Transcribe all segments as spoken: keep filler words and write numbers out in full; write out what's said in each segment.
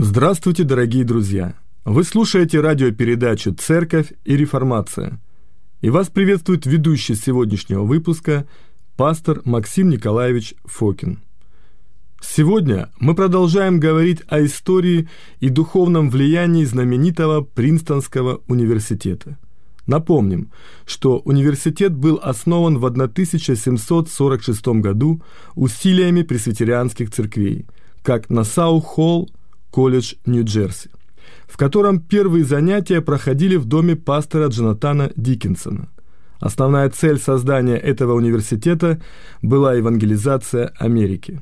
Здравствуйте, дорогие друзья! Вы слушаете радиопередачу «Церковь и реформация». И вас приветствует ведущий сегодняшнего выпуска пастор Максим Николаевич Фокин. Сегодня мы продолжаем говорить о истории и духовном влиянии знаменитого Принстонского университета. Напомним, что университет был основан в тысяча семьсот сорок шестом году усилиями пресвитерианских церквей, как Нассау-Холл, колледж Нью-Джерси, в котором первые занятия проходили в доме пастора Джонатана Диккенсона. Основная цель создания этого университета была евангелизация Америки.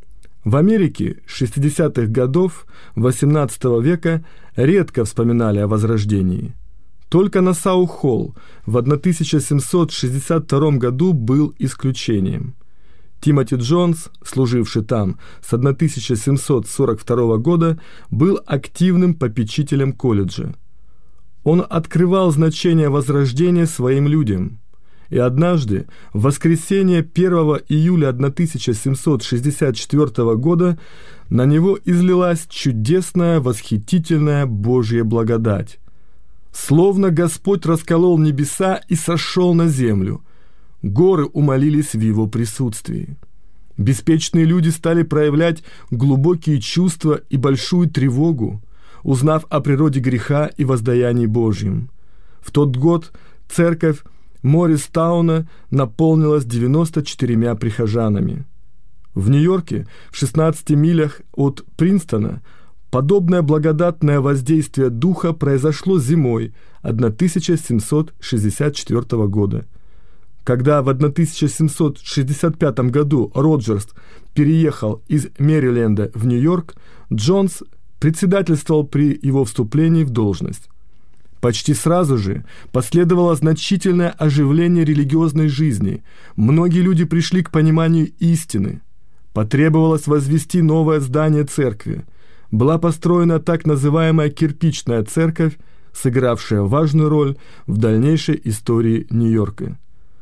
В Америке шестидесятых годов восемнадцатого века редко вспоминали о Возрождении. Только Нассау-Холл в тысяча семьсот шестьдесят втором году был исключением. Тимоти Джонс, служивший там с тысяча семьсот сорок второго года, был активным попечителем колледжа. Он открывал значение Возрождения своим людям. И однажды, в воскресенье первого июля тысяча семьсот шестьдесят четвертого года, на него излилась чудесная, восхитительная Божья благодать. Словно Господь расколол небеса и сошел на землю. Горы умолились в его присутствии. Беспечные люди стали проявлять глубокие чувства и большую тревогу, узнав о природе греха и воздаянии Божьем. В тот год церковь Морристауна наполнилась девяноста четырьмя прихожанами. В Нью-Йорке, в шестнадцати милях от Принстона, подобное благодатное воздействие Духа произошло зимой тысяча семьсот шестьдесят четвертого года. Когда в тысяча семьсот шестьдесят пятом году Роджерс переехал из Мэриленда в Нью-Йорк, Джонс председательствовал при его вступлении в должность. Почти сразу же последовало значительное оживление религиозной жизни. Многие люди пришли к пониманию истины. Потребовалось возвести новое здание церкви. Была построена так называемая кирпичная церковь, сыгравшая важную роль в дальнейшей истории Нью-Йорка.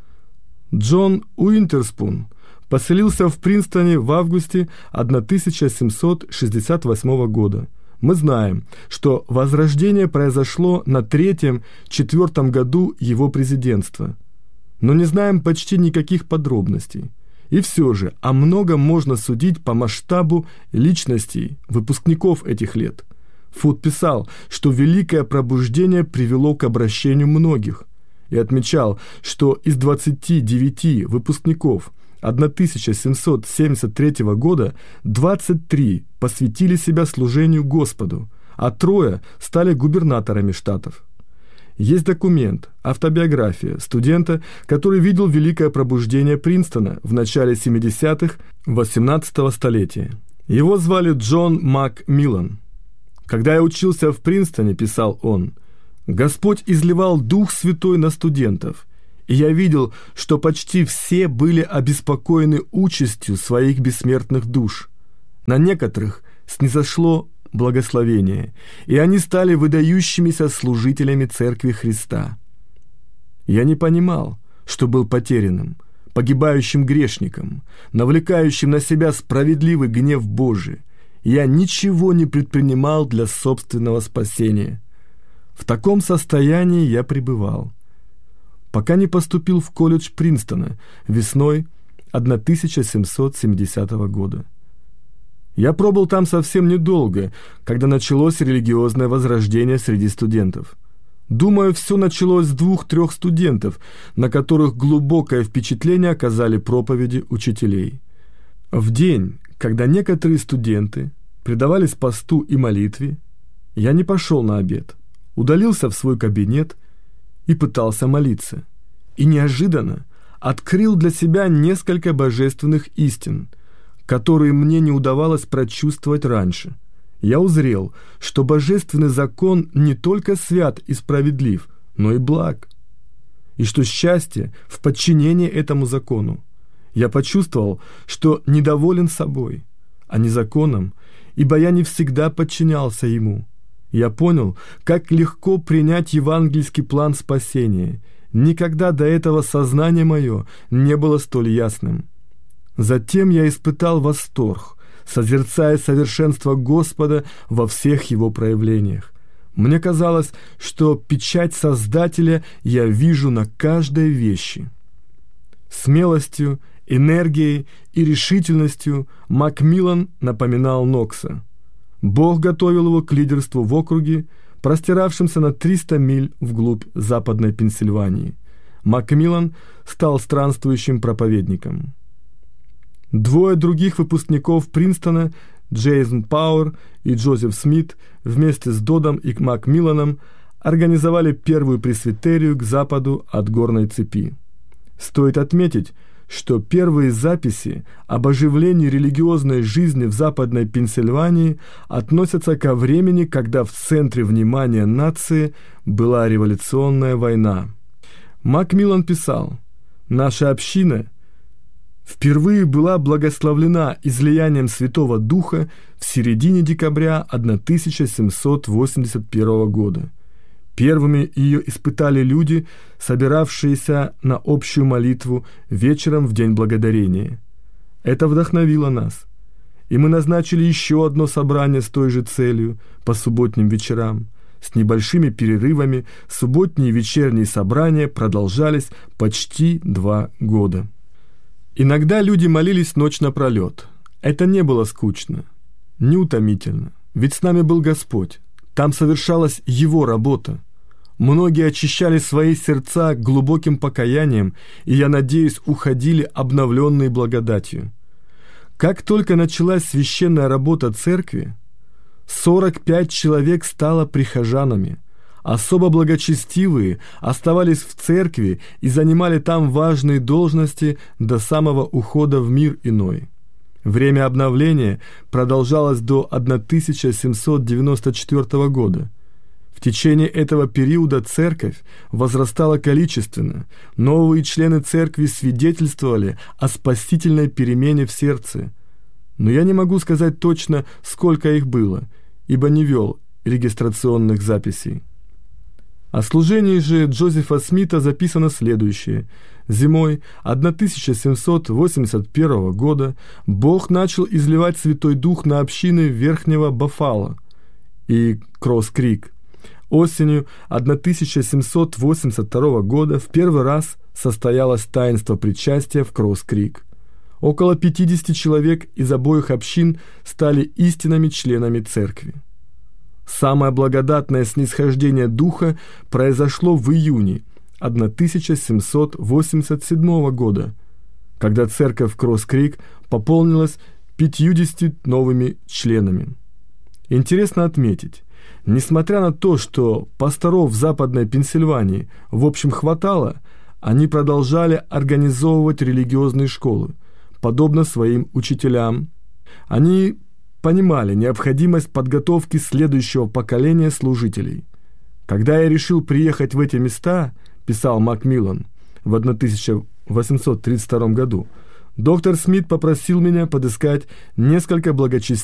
Джон Уинтерспун поселился в Принстоне в августе тысяча семьсот шестьдесят восьмого года. Мы знаем, что возрождение произошло на третьем-четвертом году его президентства, но не знаем почти никаких подробностей. И все же о многом можно судить по масштабу личностей выпускников этих лет. Фуд писал, что великое пробуждение привело к обращению многих, и отмечал, что из двадцати девяти выпускников тысяча семьсот семьдесят третьего года двадцать три посвятили себя служению Господу, а трое стали губернаторами штатов. Есть документ, автобиография студента, который видел великое пробуждение Принстона в начале семидесятых восемнадцатого столетия. Его звали Джон Макмиллан. «Когда я учился в Принстоне, — писал он, — Господь изливал Дух Святой на студентов, и я видел, что почти все были обеспокоены участью своих бессмертных душ. На некоторых снизошло благословение, и они стали выдающимися служителями Церкви Христа. Я не понимал, что был потерянным, погибающим грешником, навлекающим на себя справедливый гнев Божий. Я ничего не предпринимал для собственного спасения. В таком состоянии я пребывал, пока не поступил в колледж Принстона весной тысяча семьсот семидесятого года. Я пробыл там совсем недолго, когда началось религиозное возрождение среди студентов. Думаю, все началось с двух-трех студентов, на которых глубокое впечатление оказали проповеди учителей. В день, когда некоторые студенты предавались посту и молитве, я не пошел на обед, удалился в свой кабинет и пытался молиться. И неожиданно открыл для себя несколько божественных истин, которые мне не удавалось прочувствовать раньше. Я узрел, что божественный закон не только свят и справедлив, но и благ, и что счастье в подчинении этому закону. Я почувствовал, что недоволен собой, а не законом, ибо я не всегда подчинялся ему. Я понял, как легко принять евангельский план спасения. Никогда до этого сознание мое не было столь ясным. Затем я испытал восторг, созерцая совершенство Господа во всех Его проявлениях. Мне казалось, что печать Создателя я вижу на каждой вещи. Смелостью, энергией и решительностью Макмиллан напоминал Нокса. Бог готовил его к лидерству в округе, простиравшемся на триста миль вглубь Западной Пенсильвании. Макмиллан стал странствующим проповедником. Двое других выпускников Принстона, Джейсон Пауэр и Джозеф Смит, вместе с Додом и Макмилланом организовали первую пресвитерию к западу от горной цепи. Стоит отметить, что первые записи об оживлении религиозной жизни в Западной Пенсильвании относятся ко времени, когда в центре внимания нации была революционная война. Макмиллан писал: «Наша община впервые была благословлена излиянием Святого Духа в середине декабря тысяча семьсот восемьдесят первого года. Первыми ее испытали люди, собиравшиеся на общую молитву вечером в День Благодарения. Это вдохновило нас, и мы назначили еще одно собрание с той же целью по субботним вечерам. С небольшими перерывами субботние и вечерние собрания продолжались почти два года. Иногда люди молились ночь напролет. Это не было скучно, не утомительно, ведь с нами был Господь. Там совершалась Его работа. Многие очищали свои сердца глубоким покаянием, и, я надеюсь, уходили обновленные благодатью. Как только началась священная работа церкви, сорок пять человек стало прихожанами. Особо благочестивые оставались в церкви и занимали там важные должности до самого ухода в мир иной. Время обновления продолжалось до тысяча семьсот девяносто четвёртого года. В течение этого периода церковь возрастала количественно, новые члены церкви свидетельствовали о спасительной перемене в сердце. Но я не могу сказать точно, сколько их было, ибо не вел регистрационных записей. О служении же Джозефа Смита записано следующее. Зимой тысяча семьсот восемьдесят первого года Бог начал изливать Святой Дух на общины Верхнего Баффало и Кросс-Крик. Осенью тысяча семьсот восемьдесят второго года в первый раз состоялось таинство причастия в Кросс-Крик. Около пятидесяти человек из обоих общин стали истинными членами церкви. Самое благодатное снисхождение Духа произошло в июне тысяча семьсот восемьдесят седьмого года, когда церковь Кросс-Крик пополнилась пятьюдесятью новыми членами. Интересно отметить, несмотря на то, что пасторов в Западной Пенсильвании в общем хватало, они продолжали организовывать религиозные школы, подобно своим учителям. Они понимали необходимость подготовки следующего поколения служителей. «Когда я решил приехать в эти места, — писал Макмиллан в тысяча восемьсот тридцать втором году, — доктор Смит попросил меня подыскать несколько благочестивых